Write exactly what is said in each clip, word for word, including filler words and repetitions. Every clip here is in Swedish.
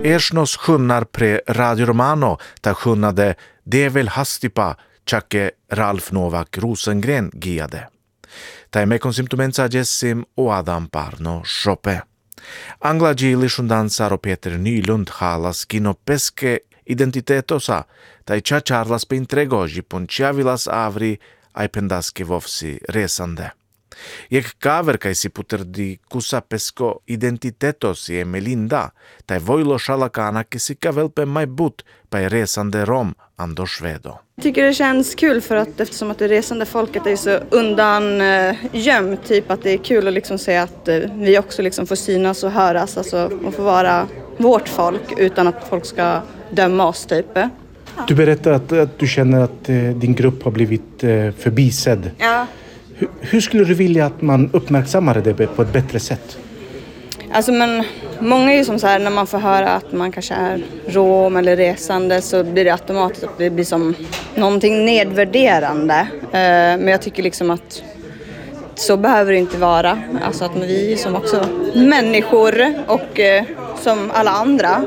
Ersnos sjunnar pre Radio Romano ta sjunnade Devel Hastipa Chake Ralf Novak Rosengren giade. Ta je mekom symptomenca Jessim och Adam Parno Shope. Angla Gili Shundansar och Peter Nylund halas kino peske identitetosa ta i cha charlas pe intrego jipon chiavilas avri ai pendaske vovsi resande. Jek kaver kaj si puterdi kusa pesko identitetos i Melinda, taj vojlo šalakana ke si kavelpe majbut pa i resande rom ando švedo. Jag tycker det känns kul för att eftersom att det resande folket är så undan eh, gömt, typ att det är kul att liksom se att eh, vi också liksom får synas och höras, alltså och få vara vårt folk utan att folk ska döma oss typ. Du berättar att, att du känner att eh, din grupp har blivit eh, förbisedd. Ja. Hur, hur skulle du vilja att man uppmärksammade det på ett bättre sätt? Alltså men många är ju som så här, när man får höra att man kanske är rom eller resande så blir det automatiskt att det blir som någonting nedvärderande. Eh, men jag tycker liksom att så behöver det inte vara. Alltså att vi är som också människor och eh, som alla andra.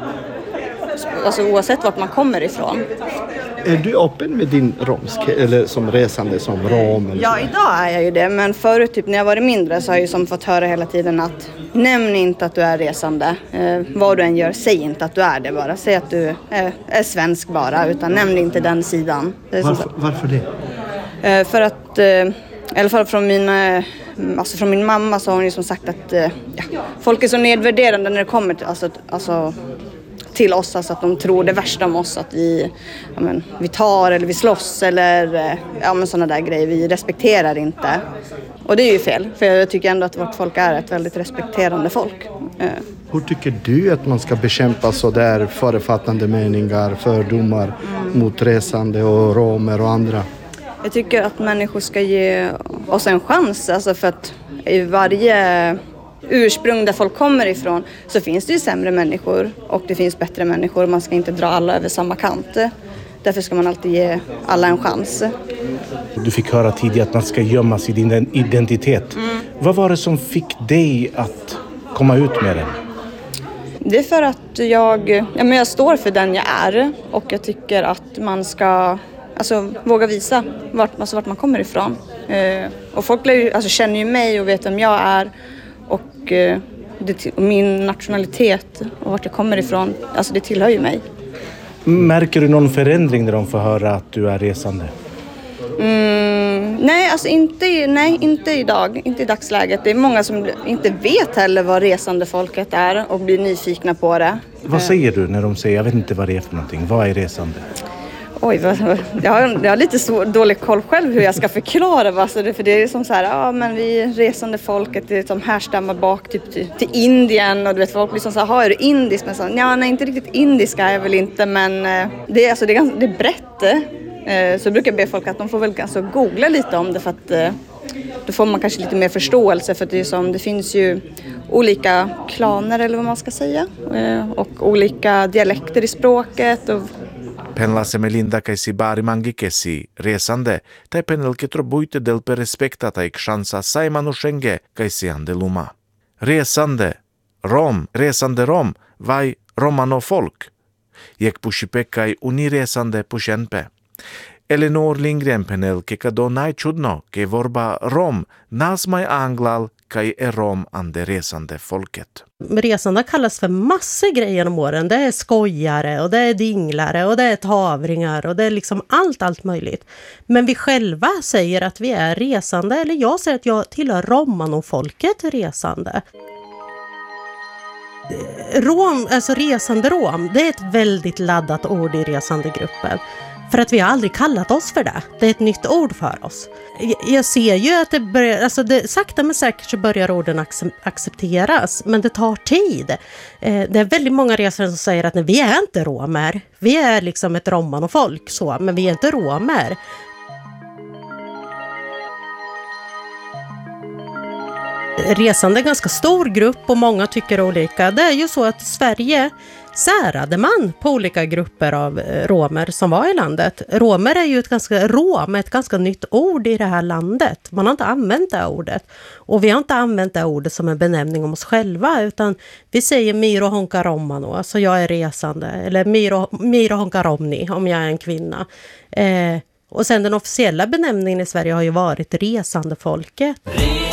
Alltså oavsett vart man kommer ifrån. Är du öppen med din romsk eller som resande som rom? Eller ja, så? idag är jag ju det. Men förut, typ, när jag var mindre så har jag ju som fått höra hela tiden att nämn inte att du är resande. Eh, vad du än gör, säg inte att du är det bara. Säg att du är, är svensk bara, utan nämn inte den sidan. Det varför, varför det? Eh, för att, eh, i alla fall från, mina, alltså från min mamma så har hon ju som sagt att eh, ja, folk är så nedvärderande när det kommer till... Alltså, alltså, till oss, alltså att de tror det värsta om oss, att vi, ja men, vi tar eller vi slåss eller ja men sådana där grejer, vi respekterar inte. Och det är ju fel, för jag tycker ändå att vårt folk är ett väldigt respekterande folk. Hur tycker du att man ska bekämpa så där förefattande meningar, fördomar mm. mot resande och romer och andra? Jag tycker att människor ska ge oss en chans, alltså för att i varje ursprung där folk kommer ifrån så finns det ju sämre människor och det finns bättre människor. Man ska inte dra alla över samma kant. Därför ska man alltid ge alla en chans. Du fick höra tidigare att man ska gömma sin identitet. Mm. Vad var det som fick dig att komma ut med den? Det är för att jag, ja, men jag står för den jag är och jag tycker att man ska alltså, våga visa vart, alltså, vart man kommer ifrån. Eh, och folk alltså, känner ju mig och vet vem jag är. Och eh, det, min nationalitet och vart jag kommer ifrån, alltså det tillhör ju mig. Märker du någon förändring när de får höra att du är resande? Mm, nej, alltså inte, nej, inte idag, inte i dagsläget. Det är många som inte vet heller vad resande folket är och blir nyfikna på det. Vad säger du när de säger, jag vet inte vad det är för någonting, vad är resande? Oj, vad, jag, har, jag har lite så dålig koll själv hur jag ska förklara vad det, för det är som så här, ja men vi resande folket, det som härstammar bak typ till, till Indien och du vet folk blir som så här, är du indisk? Men så, ja, nej inte riktigt indiska är jag väl inte, men det är alltså det är ganska, det är brett. Så jag brukar be folk att de får väl alltså googla lite om det för att då får man kanske lite mer förståelse för att det är som det finns ju olika klaner eller vad man ska säga och olika dialekter i språket och Penlase Melinda kaj si bari mangi ke si resande, taj penel ke trobujte del per respekta taj kshansa saimanu shenge kaj si andeluma. Resande, rom, resande rom, vaj romano folk. Jek pushipe kaj uniresande pushenpe. Eleanor Lindgren penel ke kado najčudno ke vorba rom, nazmaj anglal kaj är rom ande resande folket. Resande kallas för massor grejer genom åren. Det är skojare och det är dinglare och det är tavringar och det är liksom allt, allt möjligt. Men vi själva säger att vi är resande, eller jag säger att jag tillhör romano-folket resande. Rom, alltså resande rom, det är ett väldigt laddat ord i resandegruppen. För att vi har aldrig kallat oss för det. Det är ett nytt ord för oss. Jag ser ju att det börjar, alltså det, sakta men säkert så börjar orden accepteras. Men det tar tid. Eh, det är väldigt många resare som säger att nej, vi är inte romer. Vi är liksom ett romano-folk så, men vi är inte romer. resande är en ganska stor grupp och många tycker olika. Det är ju så att Sverige särade man på olika grupper av romer som var i landet. Romer är ju ett ganska, rom är ett ganska nytt ord i det här landet. Man har inte använt det ordet. Och vi har inte använt det ordet som en benämning om oss själva, utan vi säger miro honkaromano, alltså jag är resande. Eller miro, miro honkaromni om jag är en kvinna. Eh, och sen den officiella benämningen i Sverige har ju varit resande folket.